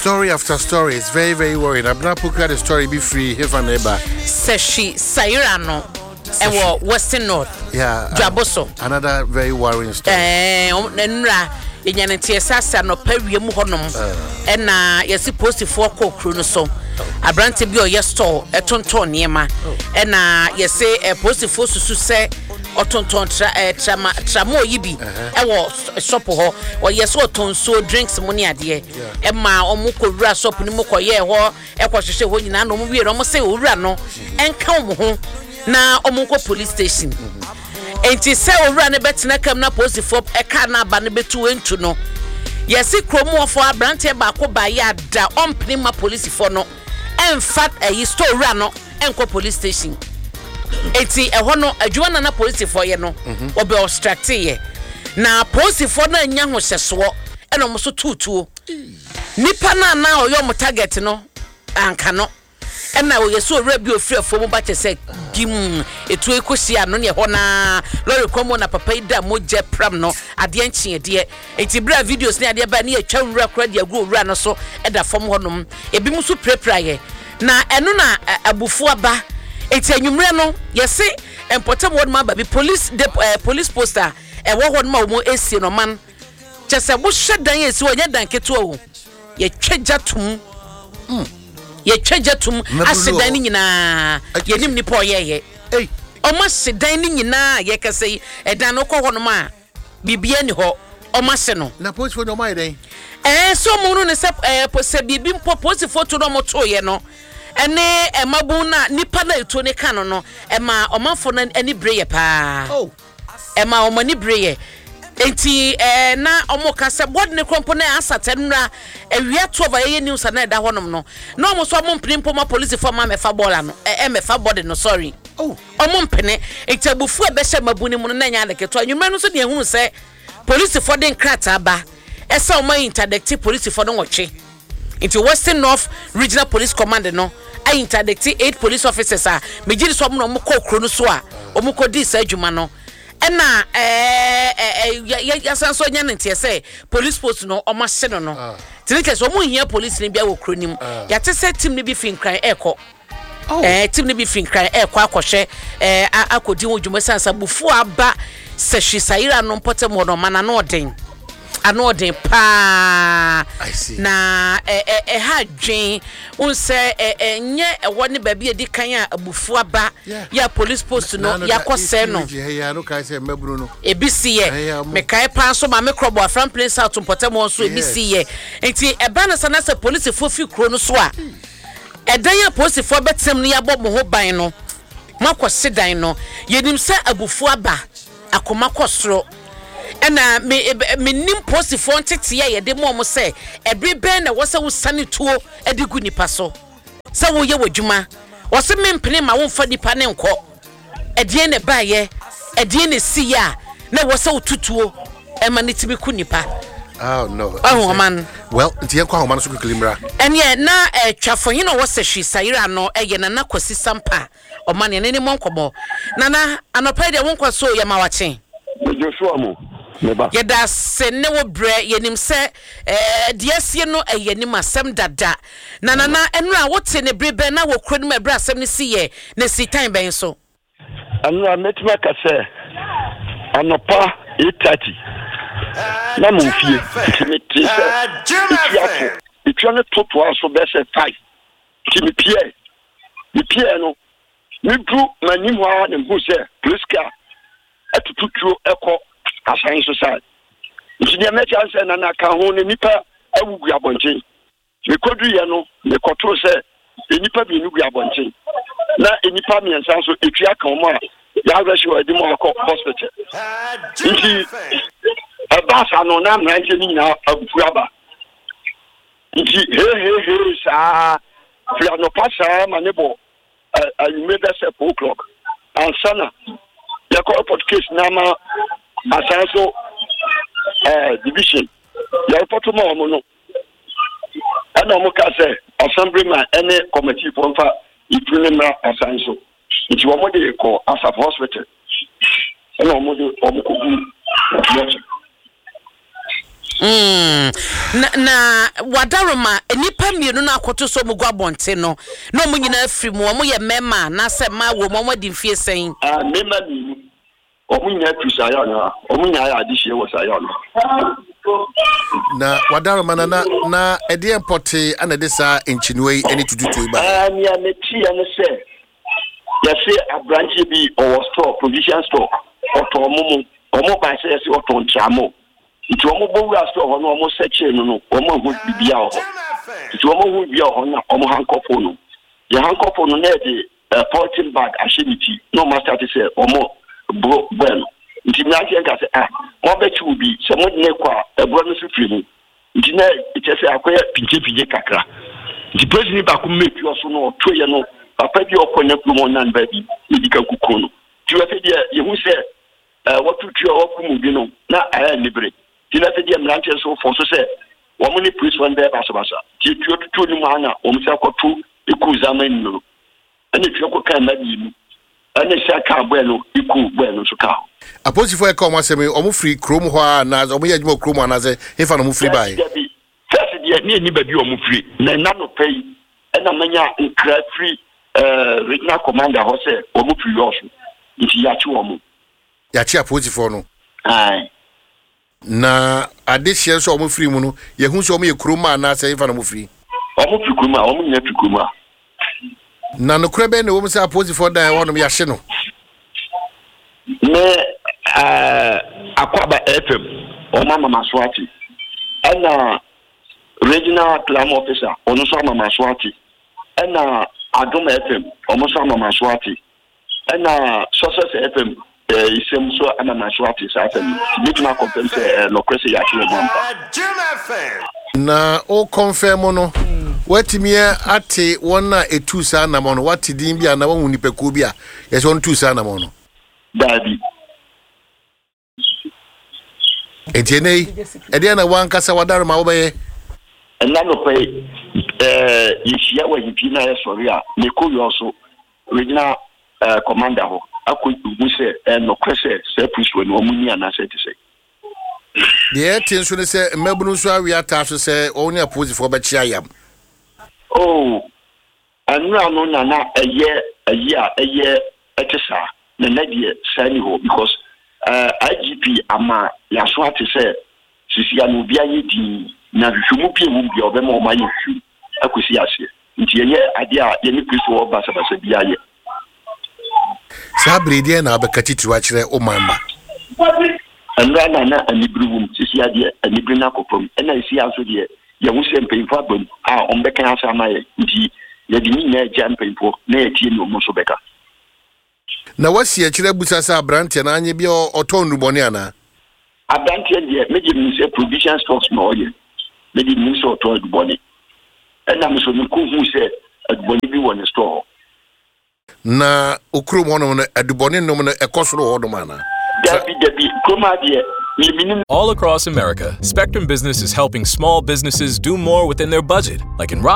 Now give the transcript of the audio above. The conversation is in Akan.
Story after story. It's very, very worrying. I'm not putting the story be free. If I never. Seshi Sairano. Ewo Western North. Yeah. Jaboso. Another very worrying story. Nra yenyanete sasa no pawiem honom na yesi post for kokru no so abrante bi o yesto etonton niema na yesi post for susu se otonton tramo yibi ewo shop ho o yeso otonso drinks money ade ma omukowura shop ni mokoye ho ekohwehwe ho nyina no mu wie no mo se owura no enka wo ho na omunko police station enti se owura ne betina kam na post for eka na ba ne betu entu no yesi kromu ofo abrante ba ko ba ya da ompni ma police for no emfat ayi store owura no enko police station enti eho no adwuma na police for ye no obe obstruct ye na police for na nya ho hyeso eno mo so tutuo nipa na oyo mo target no anka no ena wo yeso owura bi ofri afo mo ba chese gim etu ekosia no ne ho na lori komo na papa ida moje pram no ade anchie de enti bra videos ne ade ba ne atwa nwura kra de agu owura no so eda fom honom ebi mu so prepare ye na eno na abufu aba enti anwumre no yesi important word ma ba bi police poster wo ho ma wo esie no man chese bo hwedan yesi wo nya dan keto wo ye twajatum ye twajatum asedan ni nyina ye nim ni po ye o ma sedan ni nyina ye kase edan no ko hono ma bibia ni ho o ma se no na post for no my day so mo no ne se bibi mpo post photo no mo to ye no ene emabu na nipa na eto ne ka no ema omanfo na ani breye pa ema omani breye enti na omoka se bod ne krompo na asatenra ewia 12 ye news na da honom no na omo so omompene mpo ma police for ma mefa bola no mefa body no sorry omompene etabufu ebehye mabuni mu na nya adeketo anwumre no so de ehunu se police for den krata ba esa oma interdict police for no woche into Western North Regional Police Command no I interdict 8 police officers mejiri so mo no ko kro no so a omuko di sa adwuma no na ya sanso nya ntie se police post no o ma hye no tinike so mo hia police ni bia wo kro nim ya te se team ni bi finkran eko team ni bi finkran eko akohwe akodi wo dwuma sansa bufu aba Seshi Saira no potem no mana no den anoden pa na ha dwen unse nye woni ba bi edi kan a abufu aba ya police post no ya kose no ya no kai se mabru no ebisi ye me kai pa so ma me krobo afran place out potem so ebisi ye enti eba na sana se police fofi kro no so a edan ya police fo betem no ya bo mo ho ban no makose dan no yenim se abufu aba akoma kosoro ena me nim post for ntete ye de mo se ebrebe na wo se wo sane tuo edigu nipa so se wo ye wadwuma wo se mempene ma wo mfa nipa ne nko edie ne baye edie ne si ya na wo se wo tutuo ema ne tibi ku nipa oh no man well ntie kwa ho man so keklimra enye na twafo hino wo se Seshi Saira no eye na kwasi sampa o man ye ne monkomo nana anopa de won kwaso ye ma wache Joshua mo yeda se ne wo bre yenim se diesie no yenim asem dada na enu a wote ne brebe na wo kro ne bre asem ne siye ne si time ben so anu ametima ka se anopa 8:30 na mo fie timiti se itwa ne toto aso be se 5 timipie no mi bru manim ho ne mbu se poliska atututuo eko asan society injinia mecha anse na ka ho ne nipa awugu abonchen me kodu ye no me kotoro se enipa bi nugu abonchen na enipa miensa so etwa ka mo a ya gashi wa dimo akọ hospital inji abasa no na mranje ni na abufu aba inji he sa fia no pasa manebo you made us at 4 o'clock and sana ya ko report case na ma asanso division ya report mo no ana mo ka say assemblyman any committee for fa ifunema asanso iti wo mo de ko asap hospital ana mo de o mo ko bu na wadaroma enipa mienu na akoto so mugwa bonte no na omu nyina afiri mu omu ye mema na se ma wo mo di mfie sen mema ni omu nyina afiri saya na omu nyina ya adihye wo saya na wadaroma na ede empote ana de sa enchinuwe eni tututu iba ni ameti ya ne se ya se abranche bi or store provision store oto omo ba se se oto nchamo nti omo bo wura store ho no omo seche no omo hu bibia ho nti omo hu bibia ho na omo hankofo no ya hankofo no na de polythene bag ashibiti no master to say omo bro bueno nti na je nka se mo be chu bi se mo ne kwa ebro no sufiri mu nti na ite se akoya pinje kakra nti president ba ko mepi oso no toye no papa bi okonya kumo nan ba bi edika kuko no ti wa se dia ye hu se watu tuo okumu bi no na aya libre ti na se dia mranche so fo so se wo mo ni priest one be basa ti tuo ni mu ana o mo se akoto iku zaman no ani tuo ko kan na bi mu ani se aka bueno iku bueno so ka aposifo e ka omo asemi omo free krom ho a na omo ye djuma krom ana se hefa no mo free bai first dia ni ba bi omo free na no pay na manya nkra free regional commander ho se omo free yoso nti ya chi omo ya chi aposifo no ai na adehye so omo free mu no ye hu so omo ye krom ana se hefa no mo free omo free krom omo nya free krom na no krebe ne omo se aposifo dan wonom ya hye no me akwaba FM mama Maswati ana regional plan officer ono so mama Maswati ana Adom FM omo so mama Maswati ana Success FM isem so ana Maswati sa FM bituma confirm say no kwese ya chi na o confirm no watimi ate wona etu sa na mo no watidin bia na won nipaku bia yeso on tu sa na mo no Daddy. Etienei, Ediana wan kasa wadaroma obaye. Ena no pay yishia wa yipina ya soria ne ko yoso regional commander ho akogu se no kwese se push we no muni ana se ti se. De etinso ne se mabunu so awia ta so se oni aposifo ba chia yam. Oh, anu no na eye etesa na nadie sani ho because IGP ama ya so ate se sisi anu bia yedi na hwumu pie mu bia obema o maye hwu akosi ase nti ye ade a ye ni kristo o basa bia ye sabridi na abakati wa kire o mama anra na anibruwum sisi ade anibru na kopom na isi aso de ye hu se mpemfa bam a ombeka asa amaye nti ye di ni na ja mpemfo na ye tie no mo so beka na wasi ya kire busa sa branche na anye bi otondu boni ana abranche de meje mi se provision stocks no ye meje mi so otondu boni ena mi so mi ku hu se aduboni bi won store na okrum hono na aduboni no na ekosoro hodo mana Debbie kuma de all across America, Spectrum Business is helping small businesses do more within their budget, like in